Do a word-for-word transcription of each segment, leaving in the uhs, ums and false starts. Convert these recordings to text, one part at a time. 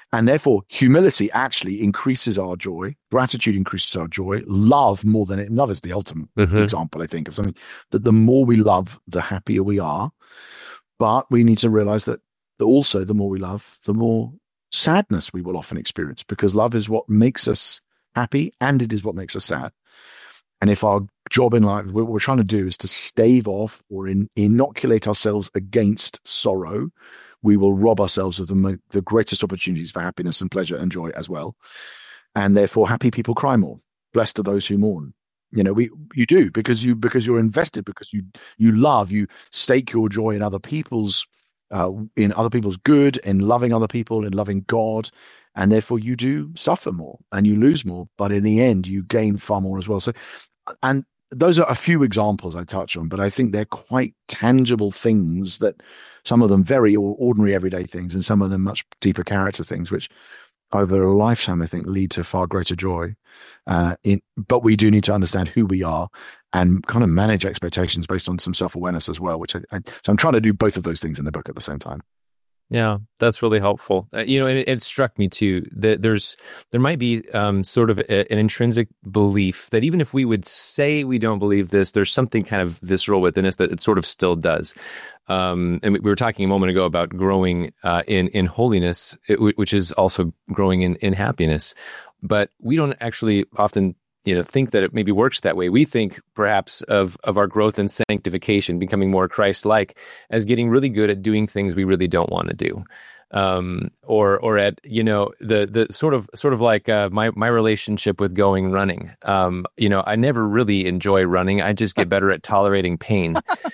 And therefore, humility actually increases our joy. Gratitude increases our joy. Love more than it. Love is the ultimate mm-hmm. example, I think, of something that the more we love, the happier we are. But we need to realize that, that also the more we love, the more sadness we will often experience, because love is what makes us happy and it is what makes us sad. And if our job in life, what we're trying to do is to stave off or in, inoculate ourselves against sorrow, we will rob ourselves of the, the greatest opportunities for happiness and pleasure and joy as well. And therefore, happy people cry more. Blessed are those who mourn. You know, we you do because you because you're invested, because you you love, you stake your joy in other people's uh, in other people's good, in loving other people, in loving God, and therefore you do suffer more and you lose more. But in the end, you gain far more as well. So, and those are a few examples I touch on, but I think they're quite tangible things that some of them very ordinary everyday things, and some of them much deeper character things, which over a lifetime, I think, lead to far greater joy. Uh, in, but we do need to understand who we are and kind of manage expectations based on some self-awareness as well, which I, I so I'm trying to do both of those things in the book at the same time. Yeah, that's really helpful. Uh, you know, it, it struck me too that there's there might be um, sort of a, an intrinsic belief that even if we would say we don't believe this, there's something kind of visceral within us that it sort of still does. Um, and we were talking a moment ago about growing uh, in in holiness, it, which is also growing in in happiness. But we don't actually often, you know, think that it maybe works that way. We think perhaps of of our growth in sanctification, becoming more Christ-like, as getting really good at doing things we really don't want to do, um, or or at you know the the sort of sort of like uh, my my relationship with going running. Um, you know, I never really enjoy running. I just get better at tolerating pain,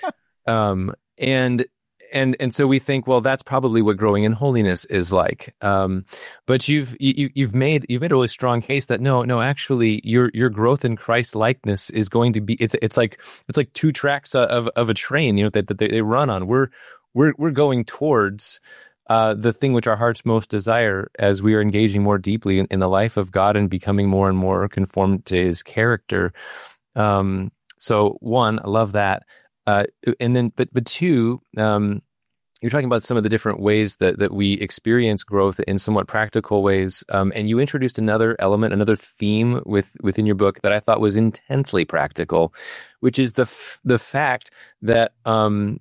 um, and. And and so we think, well, that's probably what growing in holiness is like. Um, but you've you, you've made you've made a really strong case that no, no, actually, your your growth in Christ likeness is going to be it's it's like it's like two tracks of of a train, you know, that, that they, they run on. We're we're we're going towards uh, the thing which our hearts most desire as we are engaging more deeply in, in the life of God and becoming more and more conformed to His character. Um, so one, I love that. Uh, and then, but but two, um, you're talking about some of the different ways that, that we experience growth in somewhat practical ways, um, and you introduced another element, another theme with within your book that I thought was intensely practical, which is the f- the fact that um,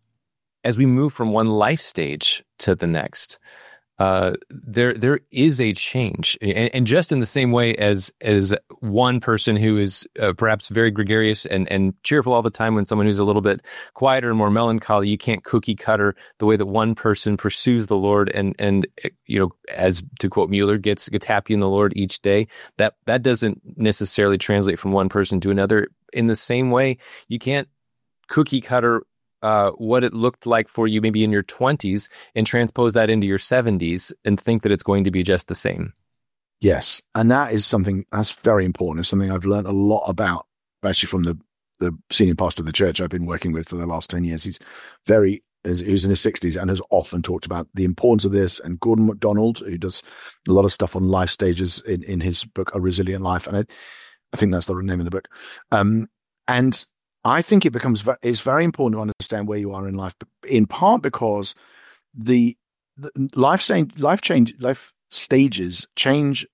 as we move from one life stage to the next, uh, there there is a change, and, and just in the same way as as one person who is uh, perhaps very gregarious and, and cheerful all the time, when someone who's a little bit quieter and more melancholy, you can't cookie cutter the way that one person pursues the Lord and and you know, as to quote Mueller, gets gets happy in the Lord each day. That that doesn't necessarily translate from one person to another. In the same way, you can't cookie cutter Uh, what it looked like for you maybe in your twenties and transpose that into your seventies and think that it's going to be just the same. Yes. And that is something that's very important. It's something I've learned a lot about, actually from the, the senior pastor of the church I've been working with for the last ten years. He's very, who's in his sixties and has often talked about the importance of this. And Gordon MacDonald, who does a lot of stuff on life stages in, in his book, A Resilient Life. And I, I think that's the name of the book. Um, and I think it becomes it's very important to understand where you are in life, in part because the, the life change, life change, life stages change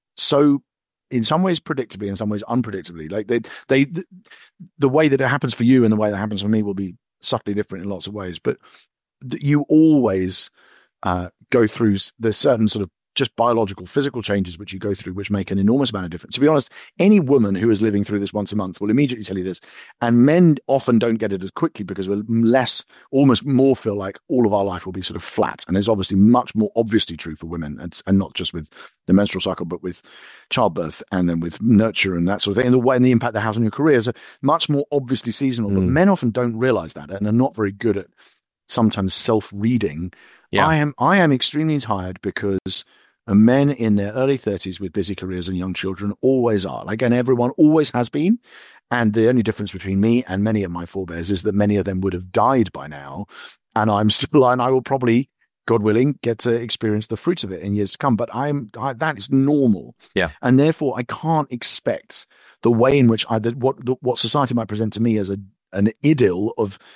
so in some ways predictably, in some ways unpredictably. Like they, they, the, the way that it happens for you and the way that happens for me will be subtly different in lots of ways. But you always uh, go through. There's certain sort of just biological, physical changes which you go through, which make an enormous amount of difference. To be honest, any woman who is living through this once a month will immediately tell you this. And men often don't get it as quickly because we're less, almost more feel like all of our life will be sort of flat. And it's obviously much more obviously true for women, and, and not just with the menstrual cycle, but with childbirth and then with nurture and that sort of thing. And the way and the impact that has on your career is much more obviously seasonal. Mm. But men often don't realize that and are not very good at sometimes self-reading. Yeah. I am, I am extremely tired because And men in their early thirties with busy careers and young children always are. Like, and everyone always has been. And the only difference between me and many of my forebears is that many of them would have died by now. And I'm still, and I will probably, God willing, get to experience the fruits of it in years to come. But I'm, I, that is normal. Yeah. And therefore I can't expect the way in which I, the, what, the, what society might present to me as a, an idyll of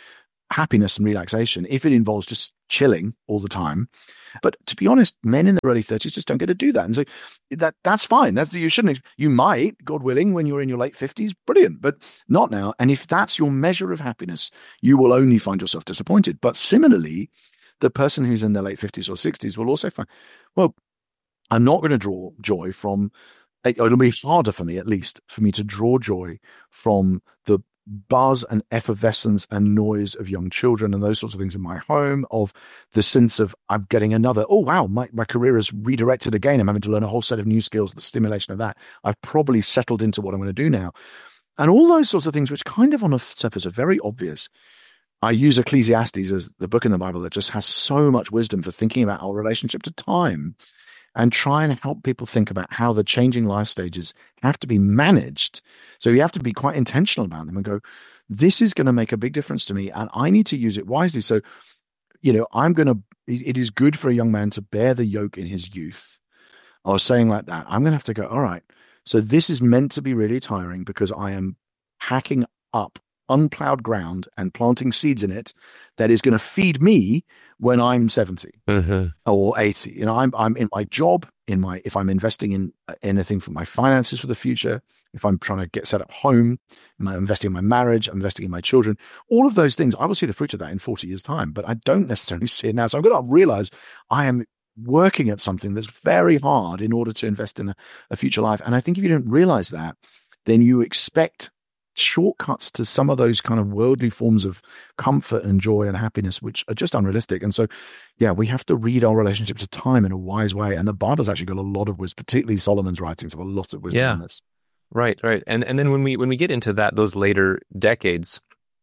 happiness and relaxation if it involves just chilling all the time. But to be honest, men in their early thirties just don't get to do that. And so that that's fine. That's you shouldn't. You might, God willing, when you're in your late fifties, brilliant, but not now. And if that's your measure of happiness, you will only find yourself disappointed. But similarly, the person who's in their late fifties or sixties will also find, well, I'm not going to draw joy from, it'll be harder for me, at least, for me to draw joy from the buzz and effervescence and noise of young children and those sorts of things in my home, of the sense of I'm getting another, oh, wow, my, my career is redirected again. I'm having to learn a whole set of new skills, the stimulation of that. I've probably settled into what I'm going to do now. And all those sorts of things, which kind of on the surface are very obvious. I use Ecclesiastes as the book in the Bible that just has so much wisdom for thinking about our relationship to time and try and help people think about how the changing life stages have to be managed. So you have to be quite intentional about them and go, this is going to make a big difference to me and I need to use it wisely. So, you know, I'm going to, it is good for a young man to bear the yoke in his youth. I was saying like that, I'm going to have to go, all right, so this is meant to be really tiring because I am hacking up unplowed ground and planting seeds in it that is going to feed me when I'm seventy uh-huh. or eighty. You know, I'm I'm in my job, in my if I'm investing in anything for my finances for the future, if I'm trying to get set up home, I'm investing in my marriage, I'm investing in my children, all of those things, I will see the fruit of that in forty years' time, but I don't necessarily see it now. So I'm going to realize I am working at something that's very hard in order to invest in a, a future life. And I think if you don't realize that, then you expect shortcuts to some of those kind of worldly forms of comfort and joy and happiness, which are just unrealistic. And so, yeah, we have to read our relationship to time in a wise way. And the Bible's actually got a lot of wisdom, particularly Solomon's writings have a lot of wisdom yeah. in this. Right, right. And and then when we when we get into that, those later decades,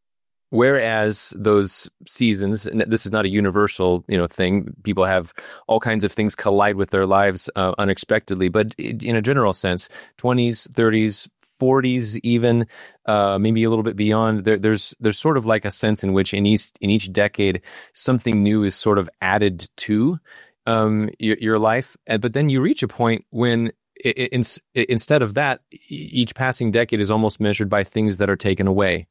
whereas those seasons, and this is not a universal, you know, thing. People have all kinds of things collide with their lives uh, unexpectedly. But in a general sense, twenties, thirties, forties, even uh, maybe a little bit beyond. There, there's there's sort of like a sense in which in each in each decade something new is sort of added to um, your, your life, and, but then you reach a point when it, it, it, instead of that, each passing decade is almost measured by things that are taken away.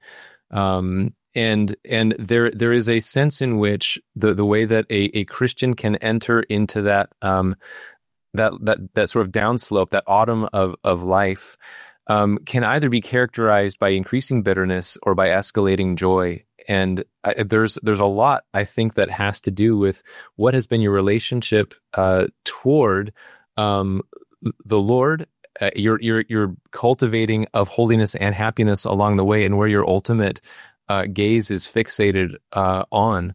Um, and and there there is a sense in which the the way that a, a Christian can enter into that um, that that that sort of downslope, that autumn of of life. Um, can either be characterized by increasing bitterness or by escalating joy. And I, there's there's a lot, I think, that has to do with what has been your relationship uh, toward um, the Lord, uh, your your your cultivating of holiness and happiness along the way, and where your ultimate uh, gaze is fixated uh, on.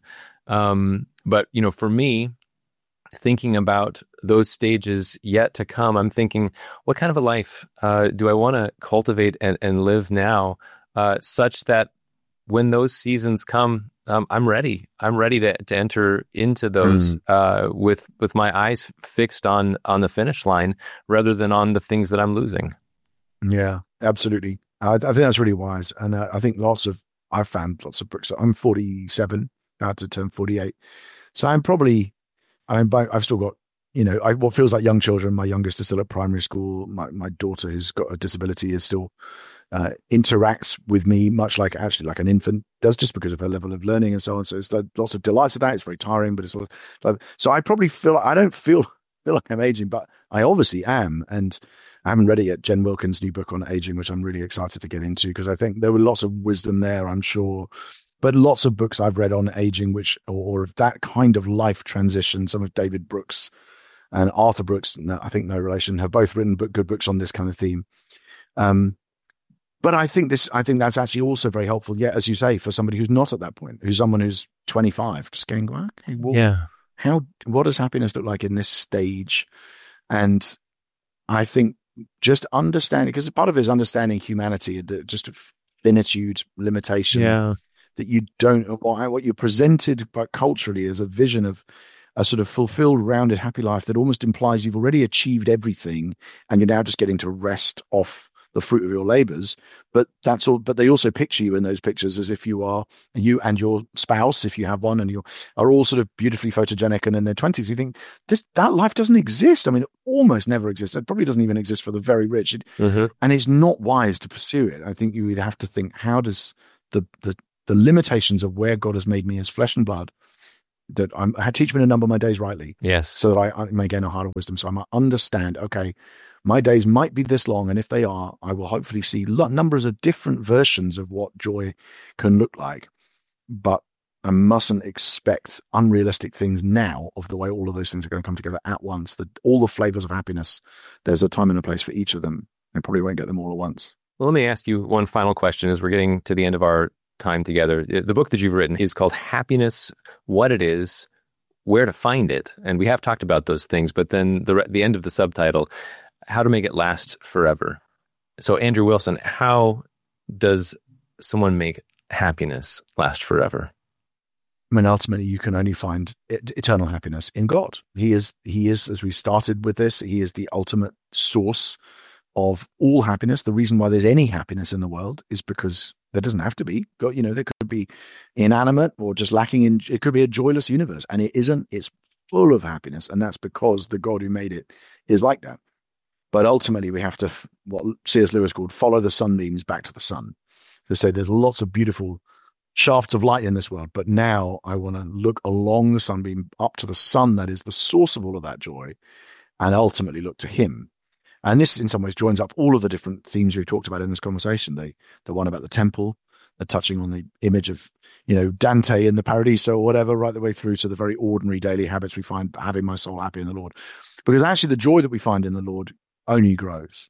Um, but you know, for me, thinking about those stages yet to come, I'm thinking, what kind of a life uh, do I want to cultivate and, and live now, uh, such that when those seasons come, um, I'm ready. I'm ready to, to enter into those mm. uh, with with my eyes fixed on on the finish line rather than on the things that I'm losing. Yeah, absolutely. I, I think that's really wise, and uh, I think lots of I've found lots of books. I'm forty-seven, about to turn forty-eight, so I'm probably. I'm, I've still got, you know, I, what feels like young children. My youngest is still at primary school. My, my daughter, who's got a disability, is still uh, interacts with me much like actually like an infant does, just because of her level of learning and so on. So it's like lots of delights of that. It's very tiring, but it's sort of, so I probably feel I don't feel feel like I'm aging, but I obviously am. And I haven't read it yet, Jen Wilkins' new book on aging, which I'm really excited to get into because I think there were lots of wisdom there, I'm sure. But lots of books I've read on aging, which or, or that kind of life transition. Some of David Brooks and Arthur Brooks, no, I think no relation, have both written book, good books on this kind of theme. Um, but I think this, I think that's actually also very helpful. Yeah, as you say, for somebody who's not at that point, who's someone who's twenty-five, just going, well, okay, well, yeah, how what does happiness look like in this stage? And I think just understanding, because part of it is understanding humanity, the, just finitude, limitation. Yeah. That you don't, what you're presented but culturally as a vision of a sort of fulfilled, rounded, happy life that almost implies you've already achieved everything and you're now just getting to rest off the fruit of your labors. But that's all. But they also picture you in those pictures as if you are, you and your spouse, if you have one, and you are all sort of beautifully photogenic and in their twenties. You think this that life doesn't exist. I mean, it almost never exists. It probably doesn't even exist for the very rich. It, mm-hmm. And it's not wise to pursue it. I think you either have to think, how does the the the limitations of where God has made me as flesh and blood, that I'm, I teach me to number my days rightly. Yes. So that I, I may gain a heart of wisdom. So I might understand, okay, my days might be this long. And if they are, I will hopefully see lo- numbers of different versions of what joy can look like. But I mustn't expect unrealistic things now of the way all of those things are going to come together at once. That all the flavors of happiness, there's a time and a place for each of them. I probably won't get them all at once. Well, let me ask you one final question as we're getting to the end of our time together. The book that you've written is called Happiness, What It Is, Where to Find It. And we have talked about those things, but then the the end of the subtitle, How to Make It Last Forever. So Andrew Wilson, how does someone make happiness last forever? I mean, ultimately, you can only find eternal happiness in God. He is, he is, as we started with this, he is the ultimate source of all happiness. The reason why there's any happiness in the world is because there doesn't have to be. God, you know, there could be inanimate or just lacking in, it could be a joyless universe, and it isn't. It's full of happiness, and that's because the God who made it is like that. But ultimately, we have to, what C S Lewis called, follow the sunbeams back to the sun. To say there's lots of beautiful shafts of light in this world, but now I want to look along the sunbeam up to the sun that is the source of all of that joy, and ultimately look to him. And this in some ways joins up all of the different themes we've talked about in this conversation. The the one about the temple, the touching on the image of, you know, Dante in the Paradiso or whatever, right the way through to the very ordinary daily habits we find having my soul happy in the Lord. Because actually the joy that we find in the Lord only grows.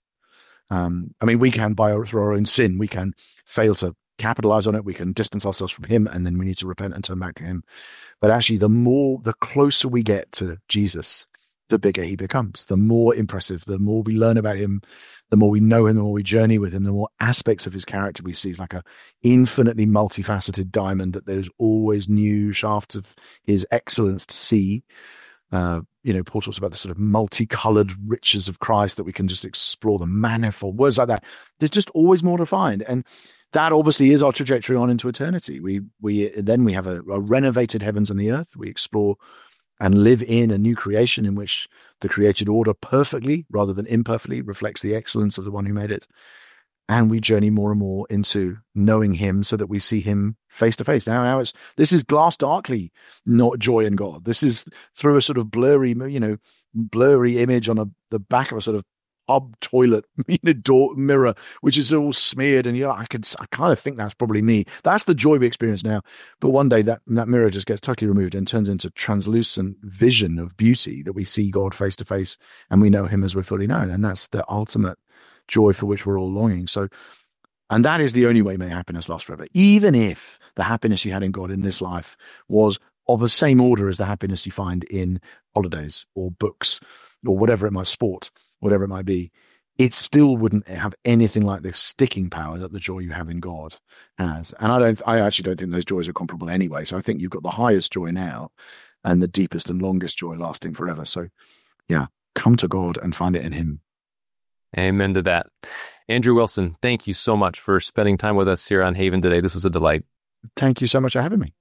Um, I mean, we can, by our, through our own sin, we can fail to capitalize on it. We can distance ourselves from him, and then we need to repent and turn back to him. But actually, the more, the closer we get to Jesus, the bigger he becomes, the more impressive, the more we learn about him, the more we know him, the more we journey with him, the more aspects of his character we see. It's like a infinitely multifaceted diamond that there's always new shafts of his excellence to see. Uh, you know, Paul talks about the sort of multicolored riches of Christ that we can just explore, the manifold words like that. There's just always more to find. And that obviously is our trajectory on into eternity. We, we, then we have a, a renovated heavens and the earth. We explore and live in a new creation in which the created order perfectly, rather than imperfectly, reflects the excellence of the one who made it. And we journey more and more into knowing him so that we see him face to face. Now, now it's, this is glass darkly, not joy in God. This is through a sort of blurry, you know, blurry image on a, the back of a sort of pub toilet, you know, door mirror, which is all smeared. And, you know, I could, I kind of think that's probably me. That's the joy we experience now. But one day that, that mirror just gets totally removed and turns into translucent vision of beauty that we see God face to face and we know him as we're fully known. And that's the ultimate joy for which we're all longing. So, and that is the only way may happiness last forever. Even if the happiness you had in God in this life was of the same order as the happiness you find in holidays or books or whatever it might, sport, whatever it might be, it still wouldn't have anything like the sticking power that the joy you have in God has. And I don't, I actually don't think those joys are comparable anyway. So I think you've got the highest joy now and the deepest and longest joy lasting forever. So yeah, come to God and find it in him. Amen to that. Andrew Wilson, thank you so much for spending time with us here on Haven today. This was a delight. Thank you so much for having me.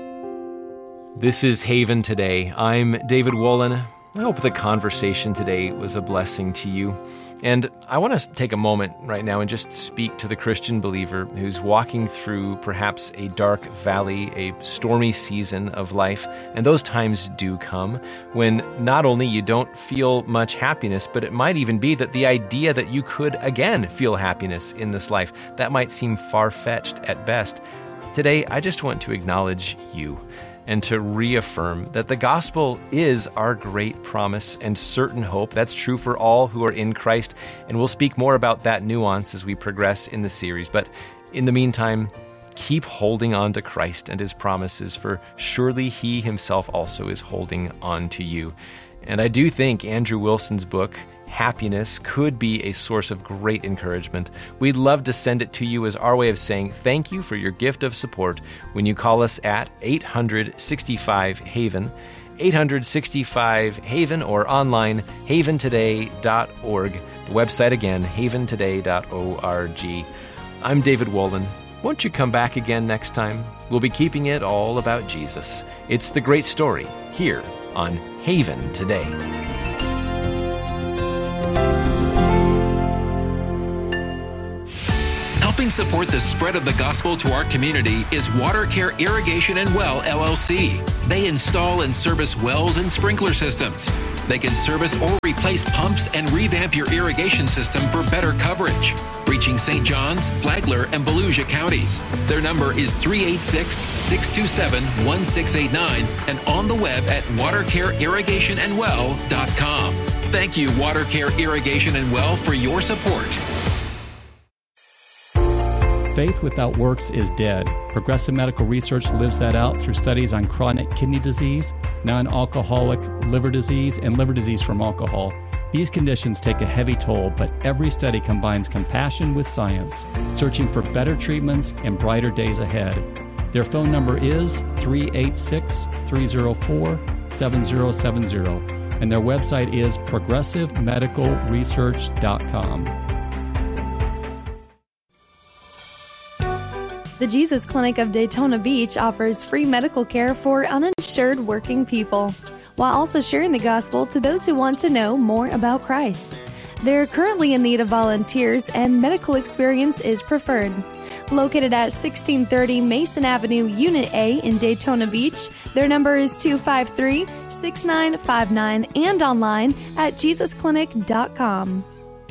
This is Haven Today. I'm David Wolin. I hope the conversation today was a blessing to you. And I want to take a moment right now and just speak to the Christian believer who's walking through perhaps a dark valley, a stormy season of life. And those times do come when not only you don't feel much happiness, but it might even be that the idea that you could again feel happiness in this life, that might seem far-fetched at best. Today, I just want to acknowledge you and to reaffirm that the gospel is our great promise and certain hope. That's true for all who are in Christ, and we'll speak more about that nuance as we progress in the series. But in the meantime, keep holding on to Christ and his promises, for surely he himself also is holding on to you. And I do think Andrew Wilson's book, Happiness, could be a source of great encouragement. We'd love to send it to you as our way of saying thank you for your gift of support when you call us at eight hundred sixty-five HAVEN, eight hundred sixty-five HAVEN, or online, haven today dot org. The website again, haven today dot org. I'm David Wolin. Won't you come back again next time? We'll be keeping it all about Jesus. It's the great story here on Haven Today. helping support the spread of the gospel to our community is WaterCare Irrigation and Well, L L C. They install and service wells and sprinkler systems. They can service or replace pumps and revamp your irrigation system for better coverage. Reaching Saint Johns, Flagler, and Volusia counties. Their number is three eight six, six two seven, one six eight nine and on the web at water care irrigation and well dot com. Thank you, WaterCare Irrigation and Well, for your support. Faith without works is dead. Progressive Medical Research lives that out through studies on chronic kidney disease, non-alcoholic liver disease, and liver disease from alcohol. These conditions take a heavy toll, but every study combines compassion with science, searching for better treatments and brighter days ahead. Their phone number is three eight six, three zero four, seven zero seven zero, and their website is progressive medical research dot com. The Jesus Clinic of Daytona Beach offers free medical care for uninsured working people, while also sharing the gospel to those who want to know more about Christ. They're currently in need of volunteers, and medical experience is preferred. Located at sixteen thirty Mason Avenue, Unit A in Daytona Beach, their number is two five three, six nine five nine and online at jesus clinic dot com.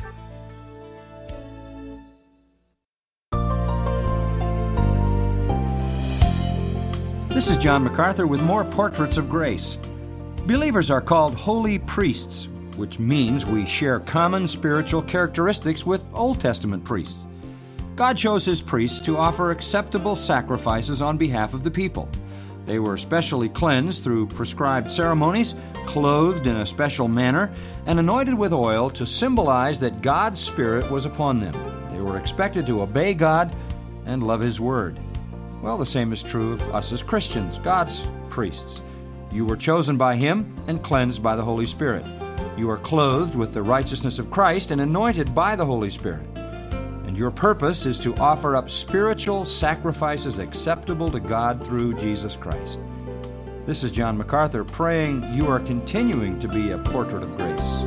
This is John MacArthur with more Portraits of Grace. Believers are called holy priests, which means we share common spiritual characteristics with Old Testament priests. God chose His priests to offer acceptable sacrifices on behalf of the people. They were specially cleansed through prescribed ceremonies, clothed in a special manner, and anointed with oil to symbolize that God's Spirit was upon them. They were expected to obey God and love His Word. Well, the same is true of us as Christians, God's priests. You were chosen by Him and cleansed by the Holy Spirit. You are clothed with the righteousness of Christ and anointed by the Holy Spirit. And your purpose is to offer up spiritual sacrifices acceptable to God through Jesus Christ. This is John MacArthur praying you are continuing to be a portrait of grace.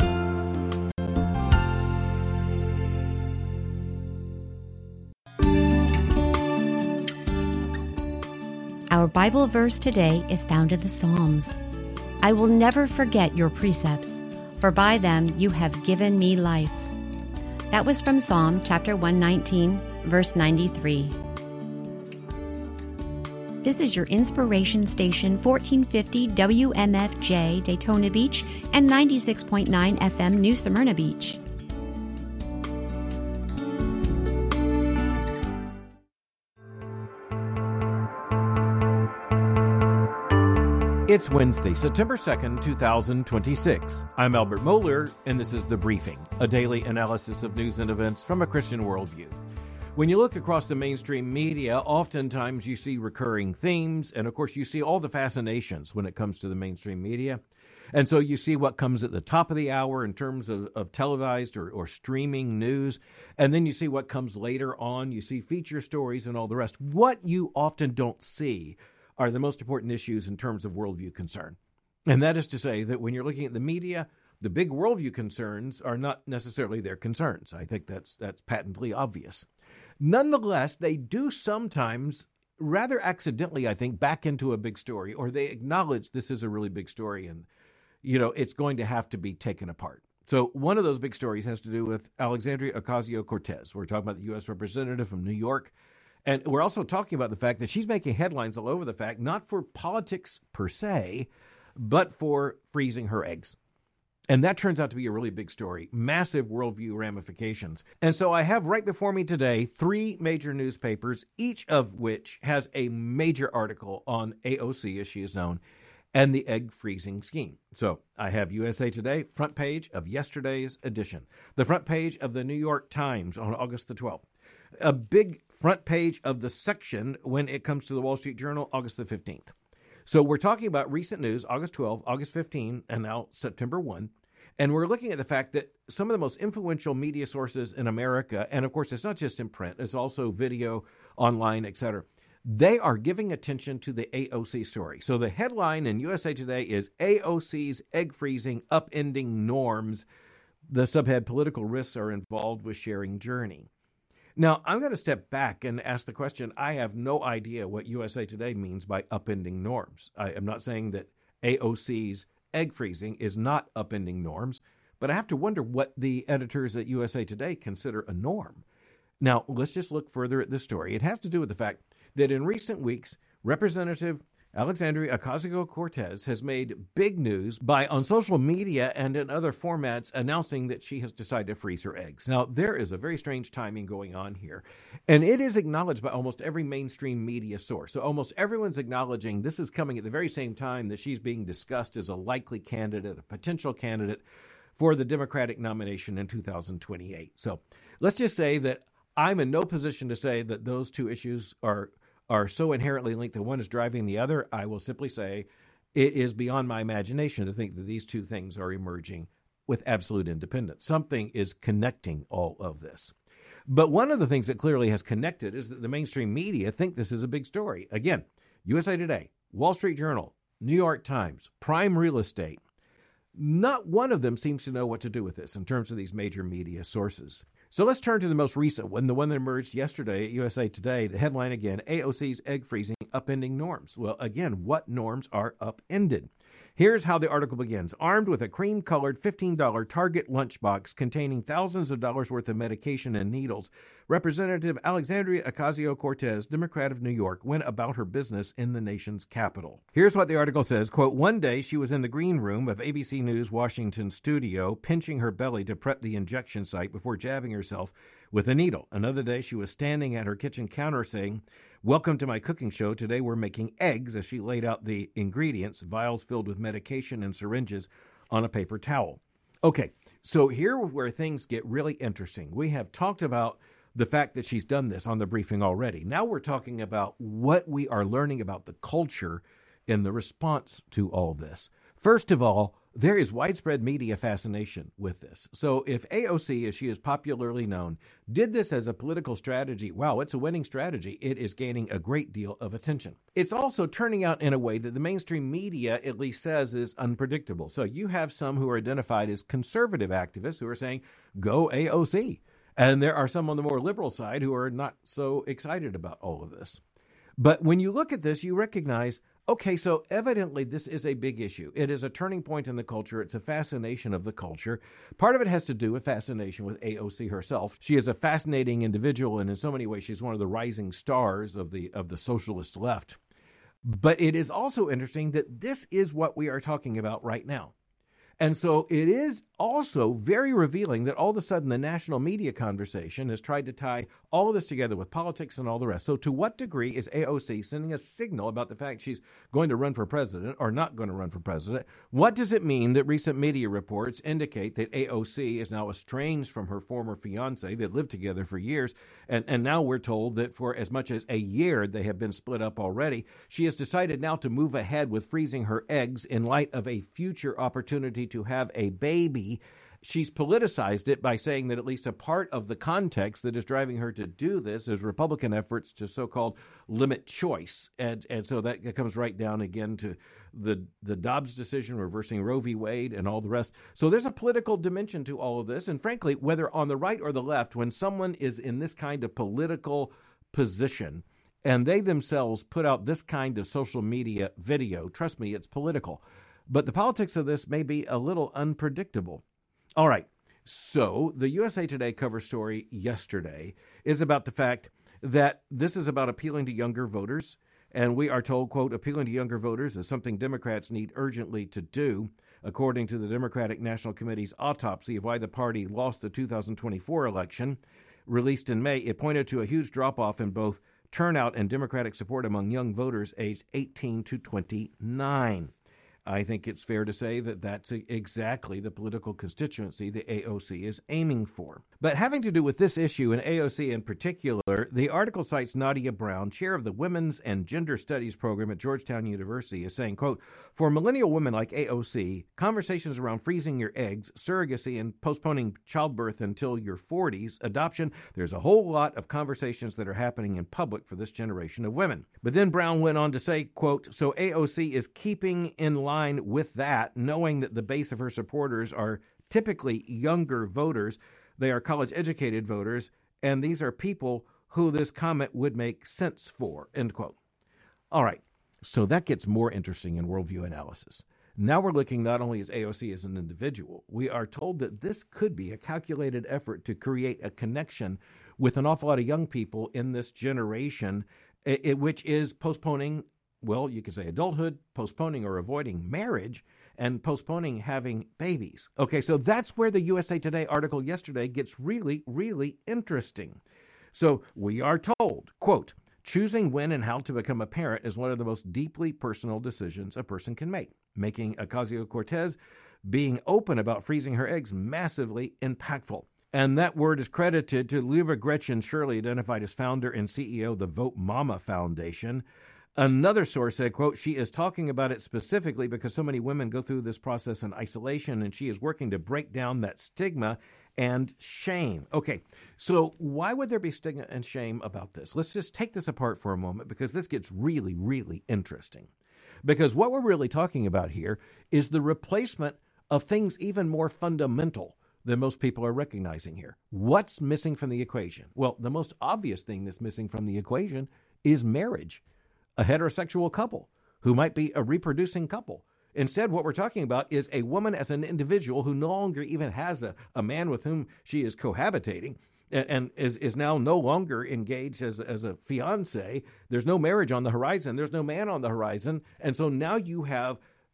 Our Bible verse today is found in the Psalms. I will never forget your precepts, for by them you have given me life. That was from Psalm chapter one nineteen, verse ninety-three. This is your inspiration station, fourteen fifty W M F J Daytona Beach and ninety-six point nine F M New Smyrna Beach. It's Wednesday, September second, two thousand twenty-six. I'm Albert Mohler, and this is The Briefing, a daily analysis of news and events from a Christian worldview. When you look across the mainstream media, oftentimes you see recurring themes, and of course you see all the fascinations when it comes to the mainstream media. And so you see what comes at the top of the hour in terms of, of televised or, or streaming news, and then you see what comes later on. You see feature stories and all the rest. What you often don't see are the most important issues in terms of worldview concern. And that is to say that when you're looking at the media, the big worldview concerns are not necessarily their concerns. I think that's that's patently obvious. Nonetheless, they do sometimes, rather accidentally, I think, back into a big story, or they acknowledge this is a really big story and, you know, it's going to have to be taken apart. So one of those big stories has to do with Alexandria Ocasio-Cortez. We're talking about the U S representative from New York. And we're also talking about the fact that she's making headlines all over the fact, not for politics per se, but for freezing her eggs. And that turns out to be a really big story, massive worldview ramifications. And so I have right before me today three major newspapers, each of which has a major article on A O C, as she is known, and the egg freezing scheme. So I have U S A Today, front page of yesterday's edition, the front page of the New York Times on August the twelfth. A big front page of the section when it comes to the Wall Street Journal, August the fifteenth. So we're talking about recent news, August twelfth, August fifteenth, and now September first. And we're looking at the fact that some of the most influential media sources in America, and of course, it's not just in print, it's also video, online, et cetera, they are giving attention to the A O C story. So the headline in U S A Today is A O C's egg freezing upending norms. The subhead, political risks are involved with sharing journey. Now, I'm going to step back and ask the question. I have no idea what U S A Today means by upending norms. I am not saying that A O C's egg freezing is not upending norms, but I have to wonder what the editors at U S A Today consider a norm. Now, let's just look further at this story. It has to do with the fact that in recent weeks, Representative Alexandria Ocasio-Cortez has made big news by, on social media and in other formats, announcing that she has decided to freeze her eggs. Now, there is a very strange timing going on here, and it is acknowledged by almost every mainstream media source. So almost everyone's acknowledging this is coming at the very same time that she's being discussed as a likely candidate, a potential candidate for the Democratic nomination in two thousand twenty-eight. So let's just say that I'm in no position to say that those two issues are are so inherently linked that one is driving the other. I will simply say it is beyond my imagination to think that these two things are emerging with absolute independence. Something is connecting all of this. But one of the things that clearly has connected is that the mainstream media think this is a big story. Again, U S A Today, Wall Street Journal, New York Times, Prime Real Estate. Not one of them seems to know what to do with this in terms of these major media sources. So let's turn to the most recent one, the one that emerged yesterday at U S A Today. The headline again, A O C's egg freezing upending norms. Well, again, what norms are upended? Here's how the article begins. Armed with a cream-colored fifteen dollars Target lunchbox containing thousands of dollars worth of medication and needles, Representative Alexandria Ocasio-Cortez, Democrat of New York, went about her business in the nation's capital. Here's what the article says, quote, one day she was in the green room of A B C News Washington studio, pinching her belly to prep the injection site before jabbing herself with a needle. Another day she was standing at her kitchen counter saying, welcome to my cooking show. Today we're making eggs, as she laid out the ingredients, vials filled with medication and syringes on a paper towel. Okay, so here where things get really interesting. We have talked about the fact that she's done this on the briefing already. Now we're talking about what we are learning about the culture in the response to all this. First of all, there is widespread media fascination with this. So if A O C, as she is popularly known, did this as a political strategy, wow, it's a winning strategy. It is gaining a great deal of attention. It's also turning out in a way that the mainstream media at least says is unpredictable. So you have some who are identified as conservative activists who are saying, go A O C. And there are some on the more liberal side who are not so excited about all of this. But when you look at this, you recognize, okay, so evidently this is a big issue. It is a turning point in the culture. It's a fascination of the culture. Part of it has to do with fascination with A O C herself. She is a fascinating individual, and in so many ways, she's one of the rising stars of the of the socialist left. But it is also interesting that this is what we are talking about right now. And so it is also very revealing that all of a sudden the national media conversation has tried to tie all of this together with politics and all the rest. So to what degree is A O C sending a signal about the fact she's going to run for president or not going to run for president? What does it mean that recent media reports indicate that A O C is now estranged from her former fiancé? They lived together for years. And, and now we're told that for as much as a year they have been split up already. She has decided now to move ahead with freezing her eggs in light of a future opportunity to have a baby. She's politicized it by saying that at least a part of the context that is driving her to do this is Republican efforts to so-called limit choice. And and so that comes right down again to the, the Dobbs decision, reversing Roe v. Wade and all the rest. So there's a political dimension to all of this. And frankly, whether on the right or the left, when someone is in this kind of political position and they themselves put out this kind of social media video, trust me, it's political. But the politics of this may be a little unpredictable. All right, so the U S A Today cover story yesterday is about the fact that this is about appealing to younger voters. And we are told, quote, appealing to younger voters is something Democrats need urgently to do. According to the Democratic National Committee's autopsy of why the party lost the two thousand twenty-four election, released in May, it pointed to a huge drop-off in both turnout and Democratic support among young voters aged eighteen to twenty-nine. I think it's fair to say that that's exactly the political constituency the A O C is aiming for. But having to do with this issue and A O C in particular, the article cites Nadia Brown, chair of the Women's and Gender Studies program at Georgetown University, as saying, quote, for millennial women like A O C, conversations around freezing your eggs, surrogacy, and postponing childbirth until your forties, adoption, there's a whole lot of conversations that are happening in public for this generation of women. But then Brown went on to say, quote, so A O C is keeping in line line with that, knowing that the base of her supporters are typically younger voters. They are college-educated voters, and these are people who this comment would make sense for, end quote. All right, so that gets more interesting in worldview analysis. Now we're looking not only as A O C as an individual, we are told that this could be a calculated effort to create a connection with an awful lot of young people in this generation, it, which is postponing, well, you could say adulthood, postponing or avoiding marriage, and postponing having babies. Okay, so that's where the U S A Today article yesterday gets really, really interesting. So we are told, quote, choosing when and how to become a parent is one of the most deeply personal decisions a person can make, making Ocasio-Cortez being open about freezing her eggs massively impactful. And that word is credited to Luba Gretchen Shirley, identified as founder and C E O of the Vote Mama Foundation. Another source said, quote, she is talking about it specifically because so many women go through this process in isolation, and she is working to break down that stigma and shame. Okay, so why would there be stigma and shame about this? Let's just take this apart for a moment, because this gets really, really interesting. Because what we're really talking about here is the replacement of things even more fundamental than most people are recognizing here. What's missing from the equation? Well, the most obvious thing that's missing from the equation is marriage. A heterosexual couple who might be a reproducing couple. Instead, what we're talking about is a woman as an individual who no longer even has a, a man with whom she is cohabitating and, and is, is now no longer engaged as, as a fiance. There's no marriage on the horizon. There's no man on the horizon. And so now you have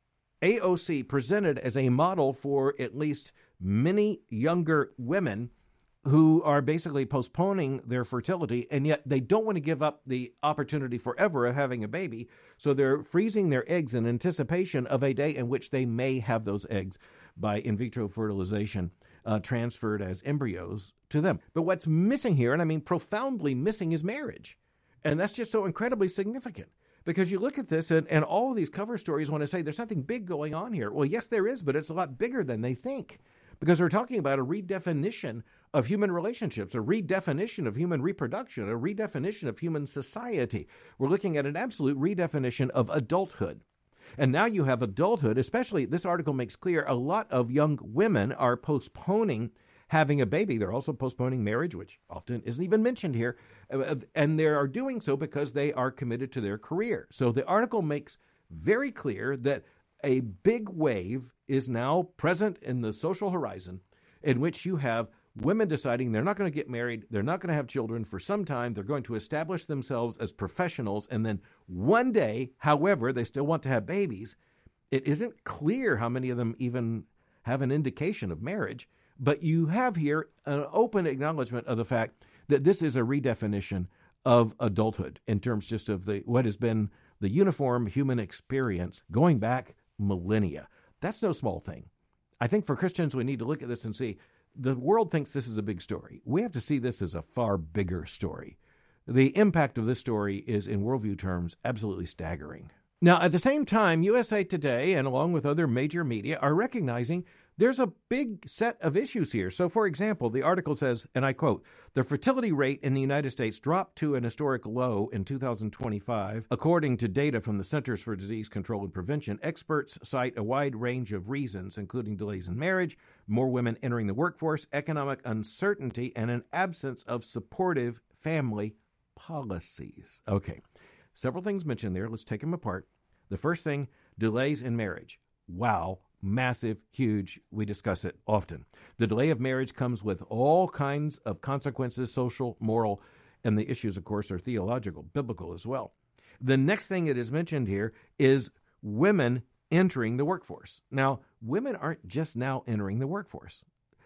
A O C presented as a model for at least many younger women who are basically postponing their fertility, and yet they don't want to give up the opportunity forever of having a baby. So they're freezing their eggs in anticipation of a day in which they may have those eggs by in vitro fertilization uh, transferred as embryos to them. But what's missing here, and I mean profoundly missing, is marriage. And that's just so incredibly significant. Because you look at this, and, and all of these cover stories want to say there's something big going on here. Well, yes, there is, but it's a lot bigger than they think. Because we're talking about a redefinition of human relationships, a redefinition of human reproduction, a redefinition of human society. We're looking at an absolute redefinition of adulthood. And now you have adulthood, especially, this article makes clear, a lot of young women are postponing having a baby. They're also postponing marriage, which often isn't even mentioned here. And they are doing so because they are committed to their career. So the article makes very clear that a big wave is now present in the social horizon in which you have women deciding they're not going to get married, they're not going to have children for some time, they're going to establish themselves as professionals, and then one day, however, they still want to have babies. It isn't clear how many of them even have an indication of marriage, but you have here an open acknowledgement of the fact that this is a redefinition of adulthood in terms just of the what has been the uniform human experience going back millennia. That's no small thing. I think for Christians, we need to look at this and see the world thinks this is a big story. We have to see this as a far bigger story. The impact of this story is, in worldview terms, absolutely staggering. Now, at the same time, U S A Today, and along with other major media, are recognizing there's a big set of issues here. So, for example, the article says, and I quote, the fertility rate in the United States dropped to an historic low in two thousand twenty-five. According to data from the Centers for Disease Control and Prevention, experts cite a wide range of reasons, including delays in marriage, more women entering the workforce, economic uncertainty, and an absence of supportive family policies. Okay, several things mentioned there. Let's take them apart. The first thing, delays in marriage. Wow. Massive, huge. We discuss it often. The delay of marriage comes with all kinds of consequences, social, moral, and the issues, of course, are theological, biblical as well. The next thing that is mentioned here is women entering the workforce. Now, women aren't just now entering the workforce.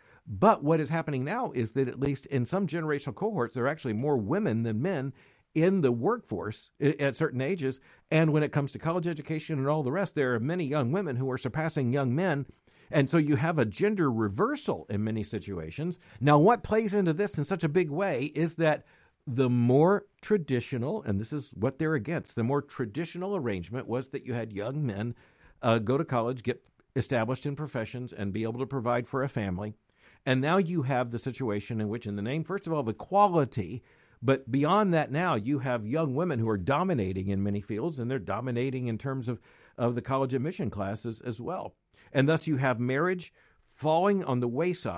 But what is happening now is that at least in some generational cohorts, there are actually more women than men in the workforce at certain ages. And when it comes to college education and all the rest, there are many young women who are surpassing young men. And so you have a gender reversal in many situations. Now, what plays into this in such a big way is that the more traditional, and this is what they're against, the more traditional arrangement was that you had young men uh, go to college, get established in professions, and be able to provide for a family. And now you have the situation in which, in the name, first of all, of equality, but beyond that now, you have young women who are dominating in many fields, and they're dominating in terms of, of the college admission classes as well. And thus you have marriage falling on the wayside,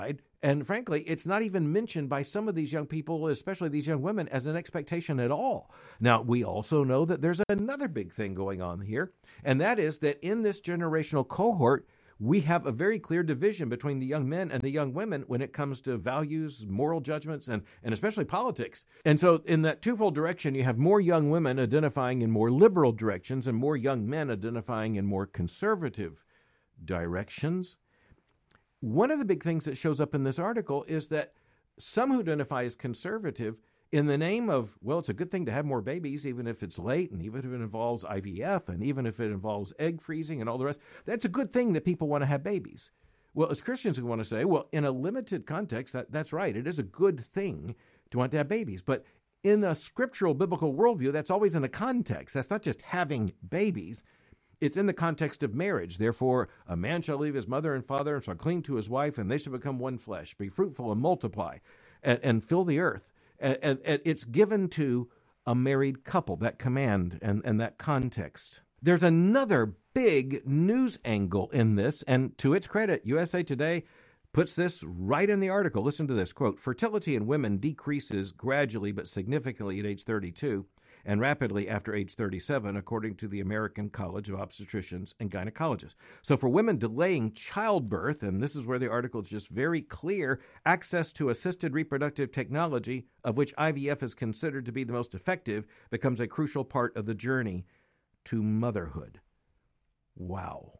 And frankly, it's not even mentioned by some of these young people, especially these young women, as an expectation at all. Now, we also know that there's another big thing going on here, and that is that in this generational cohort, we have a very clear division between the young men and the young women when it comes to values, moral judgments, and, and especially politics. And so in that twofold direction, you have more young women identifying in more liberal directions and more young men identifying in more conservative directions. One of the big things that shows up in this article is that some who identify as conservative, in the name of, well, it's a good thing to have more babies, even if it's late, and even if it involves I V F, and even if it involves egg freezing and all the rest, that's a good thing that people want to have babies. Well, as Christians, we want to say, well, in a limited context, that, that's right. It is a good thing to want to have babies. But in a scriptural biblical worldview, that's always in a context. That's not just having babies. It's in the context of marriage. Therefore, a man shall leave his mother and father and shall cling to his wife, and they shall become one flesh. Be fruitful and multiply and, and fill the earth. And, and, and it's given to a married couple, that command and, and that context. There's another big news angle in this, and to its credit, U S A Today puts this right in the article. Listen to this, quote, fertility in women decreases gradually but significantly at age thirty-two. And rapidly after age thirty-seven, according to the American College of Obstetricians and Gynecologists. So for women delaying childbirth, and this is where the article is just very clear, access to assisted reproductive technology, of which I V F is considered to be the most effective, becomes a crucial part of the journey to motherhood. Wow.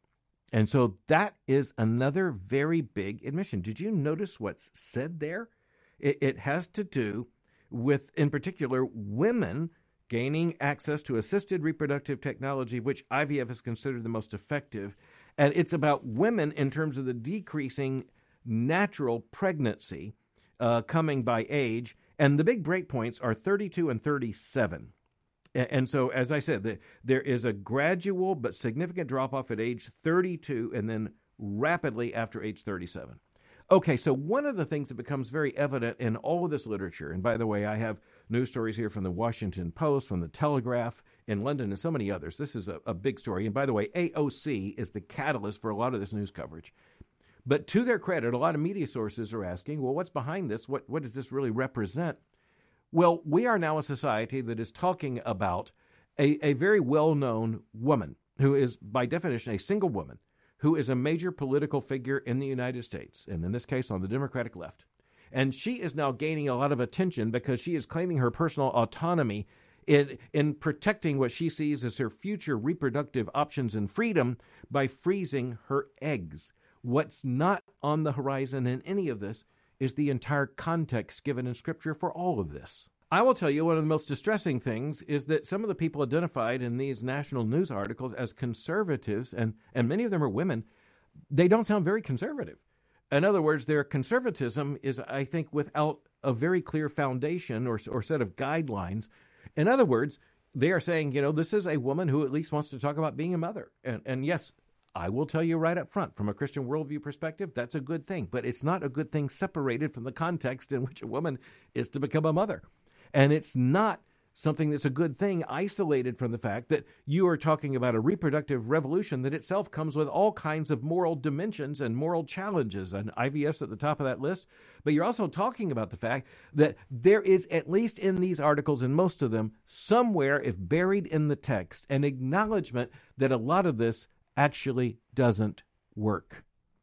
And so that is another very big admission. Did you notice what's said there? It, it has to do with, in particular, women gaining access to assisted reproductive technology, which I V F is considered the most effective. And it's about women in terms of the decreasing natural pregnancy uh, coming by age. And the big breakpoints are thirty-two and thirty-seven. And so, as I said, the, there is a gradual but significant drop-off at age thirty-two and then rapidly after age thirty-seven. Okay, so one of the things that becomes very evident in all of this literature, and by the way, I have news stories here from the Washington Post, from the Telegraph in London, and so many others. This is a, a big story. And by the way, A O C is the catalyst for a lot of this news coverage. But to their credit, a lot of media sources are asking, well, what's behind this? What, what does this really represent? Well, we are now a society that is talking about a, a very well-known woman who is, by definition, a single woman, who is a major political figure in the United States, and in this case on the Democratic left. And she is now gaining a lot of attention because she is claiming her personal autonomy in, in protecting what she sees as her future reproductive options and freedom by freezing her eggs. What's not on the horizon in any of this is the entire context given in Scripture for all of this. I will tell you one of the most distressing things is that some of the people identified in these national news articles as conservatives, and, and many of them are women, they don't sound very conservative. In other words, their conservatism is, I think, without a very clear foundation or, or set of guidelines. In other words, they are saying, you know, this is a woman who at least wants to talk about being a mother. And, and yes, I will tell you right up front, from a Christian worldview perspective, that's a good thing. But it's not a good thing separated from the context in which a woman is to become a mother. And it's not something that's a good thing isolated from the fact that you are talking about a reproductive revolution that itself comes with all kinds of moral dimensions and moral challenges, and I V F's at the top of that list. But you're also talking about the fact that there is, at least in these articles and most of them, somewhere, if buried in the text, an acknowledgement that a lot of this actually doesn't work.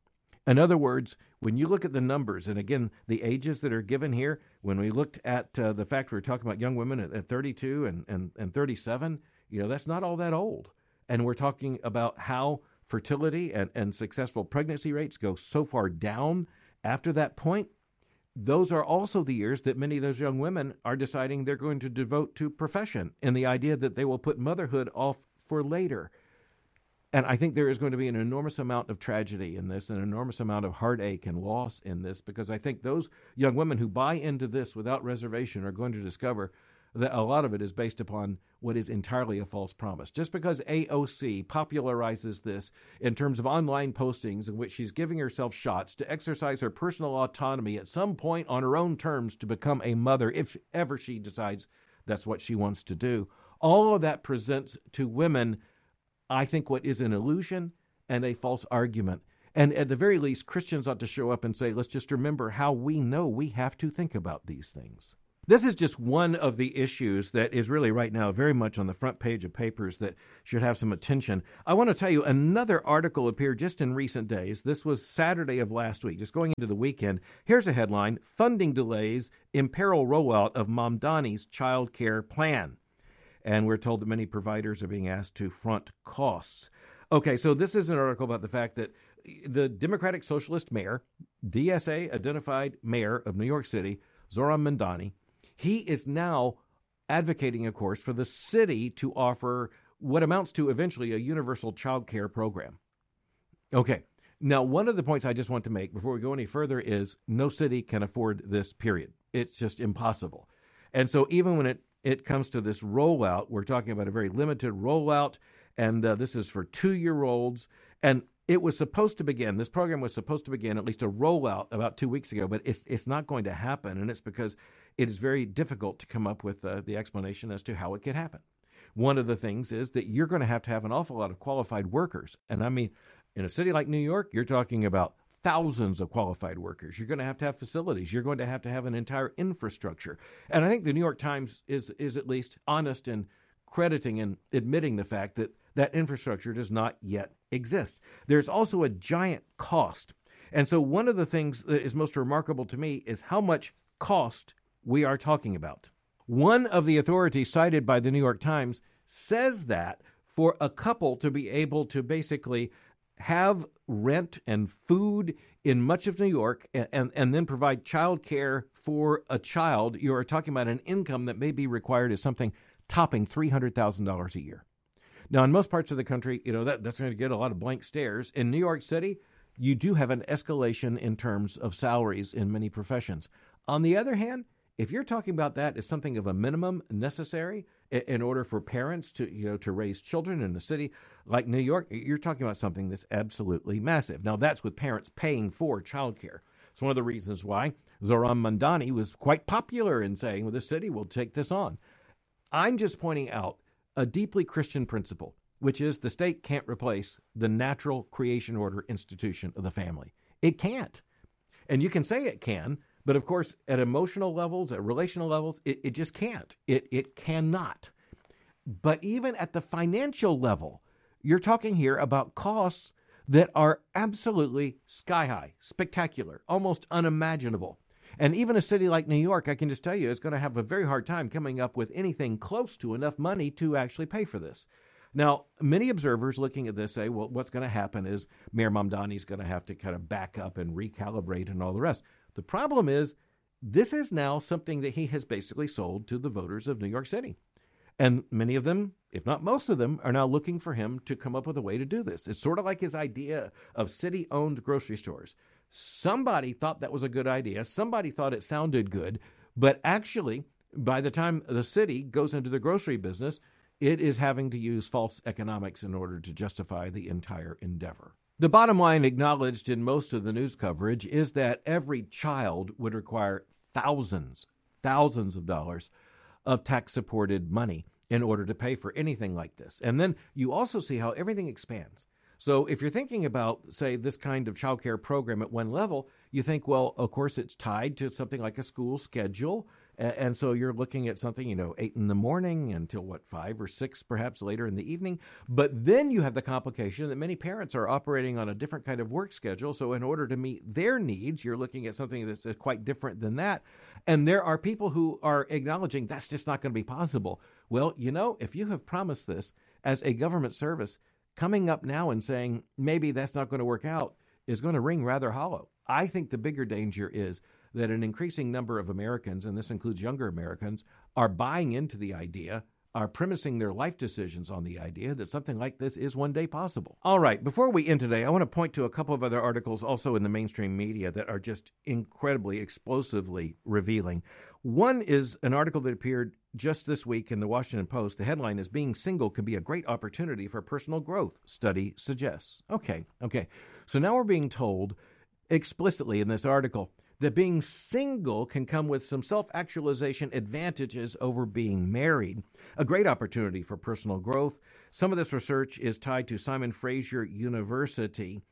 In other words, when you look at the numbers, and again, the ages that are given here, when we looked at uh, the fact we were talking about young women at, at thirty-two and, and, and thirty-seven, you know, that's not all that old. And we're talking about how fertility and, and successful pregnancy rates go so far down after that point. Those are also the years that many of those young women are deciding they're going to devote to profession, and the idea that they will put motherhood off for later. And I think there is going to be an enormous amount of tragedy in this, an enormous amount of heartache and loss in this, because I think those young women who buy into this without reservation are going to discover that a lot of it is based upon what is entirely a false promise. Just because A O C popularizes this in terms of online postings in which she's giving herself shots to exercise her personal autonomy at some point on her own terms to become a mother, if ever she decides that's what she wants to do, all of that presents to women, I think, what is an illusion and a false argument. And at the very least, Christians ought to show up and say, let's just remember how we know we have to think about these things. This is just one of the issues that is really right now very much on the front page of papers that should have some attention. I want to tell you another article appeared just in recent days. This was Saturday of last week, just going into the weekend. Here's a headline: Funding delays imperil rollout of Mamdani's child care plan. And we're told that many providers are being asked to front costs. Okay, so this is an article about the fact that the Democratic Socialist mayor, D S A-identified mayor of New York City, Zohran Mamdani, he is now advocating, of course, for the city to offer what amounts to eventually a universal child care program. Okay, now one of the points I just want to make before we go any further is no city can afford this, period. It's just impossible. And so even when it, it comes to this rollout, we're talking about a very limited rollout, and uh, this is for two-year-olds, and it was supposed to begin, this program was supposed to begin, at least a rollout about two weeks ago, but it's it's not going to happen, and it's because it is very difficult to come up with uh, the explanation as to how it could happen. One of the things is that you're going to have to have an awful lot of qualified workers, and I mean, in a city like New York, you're talking about thousands of qualified workers. You're going to have to have facilities. You're going to have to have an entire infrastructure, and I think the New York Times is is at least honest in crediting and admitting the fact that that infrastructure does not yet exist. There's also a giant cost. And so one of the things that is most remarkable to me is how much cost we are talking about. One of the authorities cited by the New York Times says that for a couple to be able to basically have rent and food in much of New York and, and, and then provide child care for a child, you are talking about an income that may be required as something topping three hundred thousand dollars a year. Now, in most parts of the country, you know, that, that's going to get a lot of blank stares. In New York City, you do have an escalation in terms of salaries in many professions. On the other hand, if you're talking about that as something of a minimum necessary in order for parents to, you know, to raise children in a city like New York, you're talking about something that's absolutely massive. Now, that's with parents paying for childcare. It's one of the reasons why Zohran Mamdani was quite popular in saying, well, the city will take this on. I'm just pointing out a deeply Christian principle, which is the state can't replace the natural creation order institution of the family. It can't. And you can say it can, but of course, at emotional levels, at relational levels, it, it just can't. It, it cannot. But even at the financial level, you're talking here about costs that are absolutely sky high, spectacular, almost unimaginable. And even a city like New York, I can just tell you, is going to have a very hard time coming up with anything close to enough money to actually pay for this. Now, many observers looking at this say, well, what's going to happen is Mayor Mamdani is going to have to kind of back up and recalibrate and all the rest. The problem is this is now something that he has basically sold to the voters of New York City. And many of them, if not most of them, are now looking for him to come up with a way to do this. It's sort of like his idea of city-owned grocery stores. Somebody thought that was a good idea. Somebody thought it sounded good. But actually, by the time the city goes into the grocery business, it is having to use false economics in order to justify the entire endeavor. The bottom line acknowledged in most of the news coverage is that every child would require thousands, thousands of dollars of tax-supported money in order to pay for anything like this. And then you also see how everything expands. So if you're thinking about, say, this kind of child care program at one level, you think, well, of course, it's tied to something like a school schedule. And so you're looking at something, you know, eight in the morning until, what, five or six perhaps later in the evening. But then you have the complication that many parents are operating on a different kind of work schedule. So in order to meet their needs, you're looking at something that's quite different than that. And there are people who are acknowledging that's just not going to be possible. Well, you know, if you have promised this as a government service, coming up now and saying maybe that's not going to work out is going to ring rather hollow. I think the bigger danger is that an increasing number of Americans, and this includes younger Americans, are buying into the idea, are premising their life decisions on the idea that something like this is one day possible. All right, before we end today, I want to point to a couple of other articles also in the mainstream media that are just incredibly, explosively revealing. One is an article that appeared just this week in the Washington Post. The headline is, "Being Single Can Be a Great Opportunity for Personal Growth, Study Suggests." Okay, okay. So now we're being told explicitly in this article that being single can come with some self-actualization advantages over being married, a great opportunity for personal growth. Some of this research is tied to Simon Fraser University,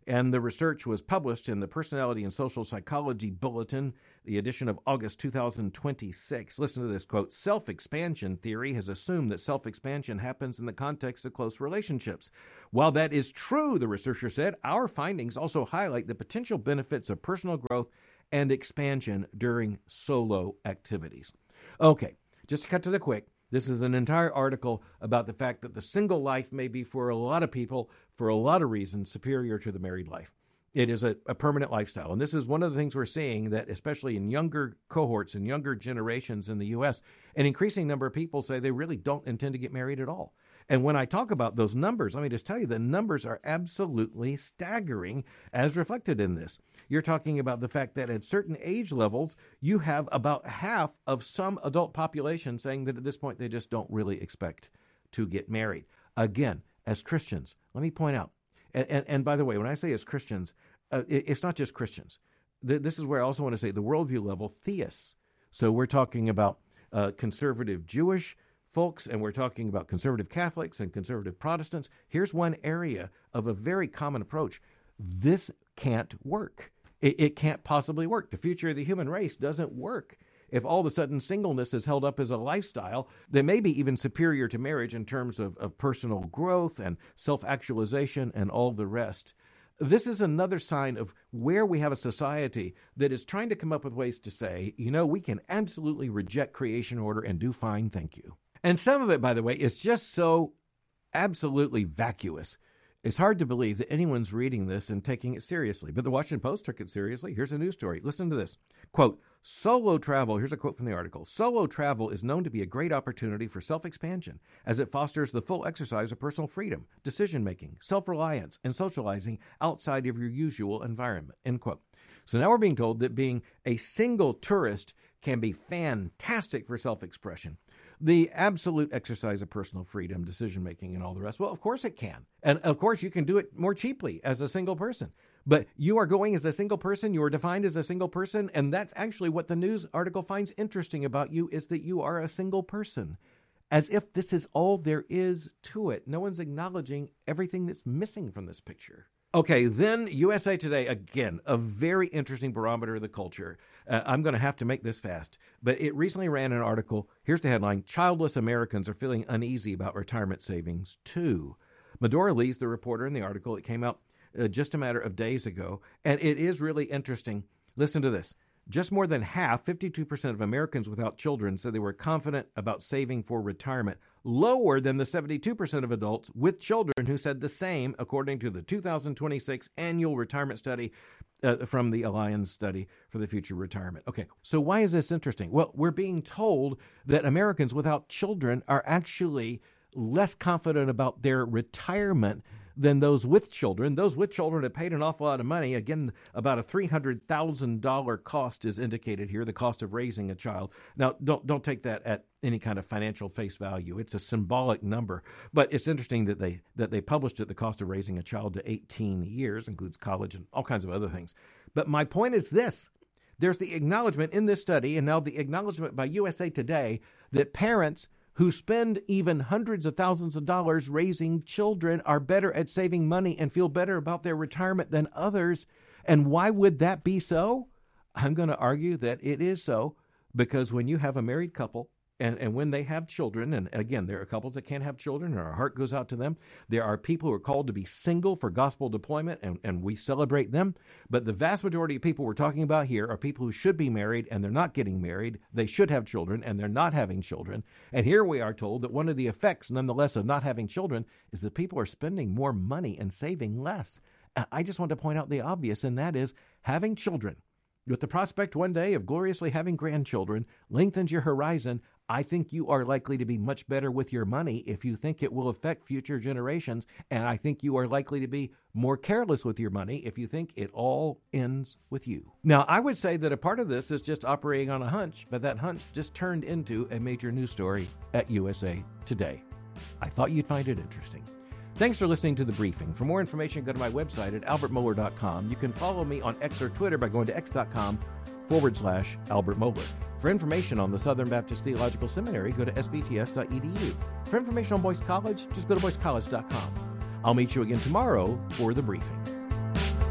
And the research was published in the Personality and Social Psychology Bulletin, the edition of August two thousand twenty-six. Listen to this quote: self-expansion theory has assumed that self-expansion happens in the context of close relationships. While that is true, the researcher said, our findings also highlight the potential benefits of personal growth and expansion during solo activities. Okay, just to cut to the quick, this is an entire article about the fact that the single life may be, for a lot of people, for a lot of reasons, superior to the married life. It is a, a permanent lifestyle. And this is one of the things we're seeing, that especially in younger cohorts and younger generations in the U S, an increasing number of people say they really don't intend to get married at all. And when I talk about those numbers, let me just tell you, the numbers are absolutely staggering as reflected in this. You're talking about the fact that at certain age levels, you have about half of some adult population saying that at this point they just don't really expect to get married. Again, as Christians, let me point out, and, and, and by the way, when I say as Christians, uh, it, it's not just Christians. The, this is where I also want to say the worldview level, theists. So we're talking about uh, conservative Jewish folks, and we're talking about conservative Catholics and conservative Protestants. Here's one area of a very common approach. This can't work. It, it can't possibly work. The future of the human race doesn't work if all of a sudden singleness is held up as a lifestyle that may be even superior to marriage in terms of, of personal growth and self-actualization and all the rest. This is another sign of where we have a society that is trying to come up with ways to say, you know, we can absolutely reject creation order and do fine, thank you. And some of it, by the way, is just so absolutely vacuous. It's hard to believe that anyone's reading this and taking it seriously. But the Washington Post took it seriously. Here's a news story. Listen to this. Quote, solo travel, here's a quote from the article. Solo travel is known to be a great opportunity for self-expansion as it fosters the full exercise of personal freedom, decision-making, self-reliance, and socializing outside of your usual environment, end quote. So now we're being told that being a single tourist can be fantastic for self-expression. The absolute exercise of personal freedom, decision-making, and all the rest. Well, of course it can. And of course you can do it more cheaply as a single person. But you are going as a single person, you are defined as a single person, and that's actually what the news article finds interesting about you, is that you are a single person. As if this is all there is to it. No one's acknowledging everything that's missing from this picture. Okay, then U S A Today, again, a very interesting barometer of the culture. Uh, I'm going to have to make this fast, but it recently ran an article. Here's the headline: Childless Americans are feeling uneasy about retirement savings too. Medora Lee's the reporter in the article. It came out uh, just a matter of days ago, and it is really interesting. Listen to this. Just more than half, fifty-two percent of Americans without children said they were confident about saving for retirement, lower than the seventy-two percent of adults with children who said the same, according to the two thousand twenty-six annual retirement study uh, from the Alliance Study for the Future Retirement. Okay, so why is this interesting? Well, we're being told that Americans without children are actually less confident about their retirement than those with children. Those with children have paid an awful lot of money. Again, about a three hundred thousand dollars cost is indicated here, the cost of raising a child. Now, don't don't take that at any kind of financial face value. It's a symbolic number. But it's interesting that they that they published it, the cost of raising a child to eighteen years, includes college and all kinds of other things. But my point is this. There's the acknowledgement in this study, and now the acknowledgement by U S A Today, that parents who spend even hundreds of thousands of dollars raising children are better at saving money and feel better about their retirement than others. And why would that be so? I'm going to argue that it is so because when you have a married couple and, and when they have children, and again, there are couples that can't have children and our heart goes out to them. There are people who are called to be single for gospel deployment, and, and we celebrate them. But the vast majority of people we're talking about here are people who should be married and they're not getting married. They should have children and they're not having children. And here we are told that one of the effects, nonetheless, of not having children is that people are spending more money and saving less. I just want to point out the obvious, and that is having children, with the prospect one day of gloriously having grandchildren, lengthens your horizon. I think you are likely to be much better with your money if you think it will affect future generations. And I think you are likely to be more careless with your money if you think it all ends with you. Now, I would say that a part of this is just operating on a hunch, but that hunch just turned into a major news story at U S A Today. I thought you'd find it interesting. Thanks for listening to The Briefing. For more information, go to my website at albert mohler dot com. You can follow me on X or Twitter by going to x.com forward slash Albert Mohler. For information on the Southern Baptist Theological Seminary, go to s b t s dot e d u. For information on Boyce College, just go to boyce college dot com. I'll meet you again tomorrow for The Briefing.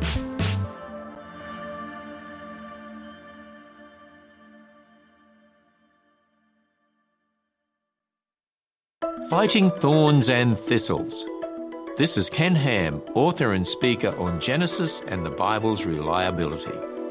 Fighting Thorns and Thistles. This is Ken Ham, author and speaker on Genesis and the Bible's reliability.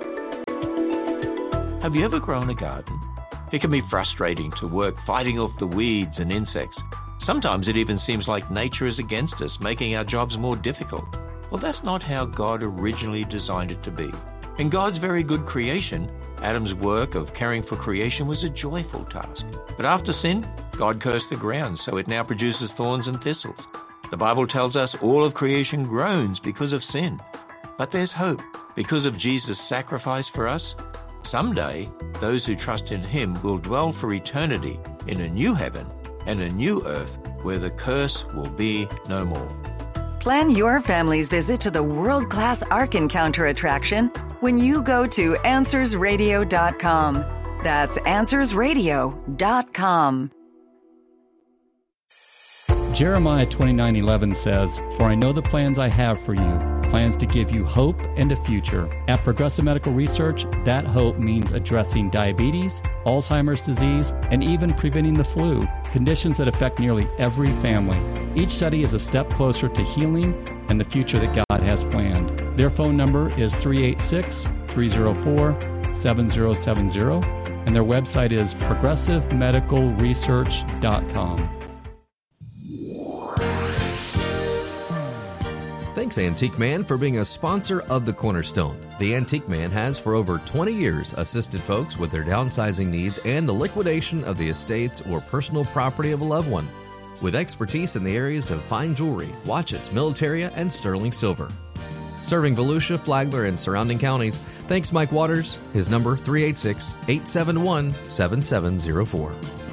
Have you ever grown a garden? It can be frustrating to work fighting off the weeds and insects. Sometimes it even seems like nature is against us, making our jobs more difficult. Well, that's not how God originally designed it to be. In God's very good creation, Adam's work of caring for creation was a joyful task. But after sin, God cursed the ground, so it now produces thorns and thistles. The Bible tells us all of creation groans because of sin. But there's hope. Because of Jesus' sacrifice for us, someday those who trust in Him will dwell for eternity in a new heaven and a new earth where the curse will be no more. Plan your family's visit to the world-class Ark Encounter attraction when you go to answers radio dot com. That's answers radio dot com. Jeremiah twenty-nine eleven says, "For I know the plans I have for you, plans to give you hope and a future." At Progressive Medical Research, that hope means addressing diabetes, Alzheimer's disease, and even preventing the flu, conditions that affect nearly every family. Each study is a step closer to healing and the future that God has planned. Their phone number is three eight six, three zero four, seven zero seven zero, and their website is progressive medical research dot com. Thanks, Antique Man, for being a sponsor of The Cornerstone. The Antique Man has for over twenty years assisted folks with their downsizing needs and the liquidation of the estates or personal property of a loved one, with expertise in the areas of fine jewelry, watches, militaria, and sterling silver. Serving Volusia, Flagler, and surrounding counties, thanks Mike Waters. His number three eight six, eight seven one, seven seven zero four.